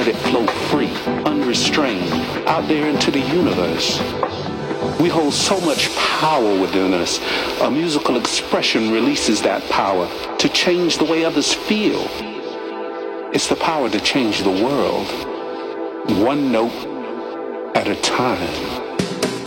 let it flow free, unrestrained, out there into the universe. We hold so much power within us. A musical expression releases that power to change the way others feel. It's the power to change the world, one note at a time.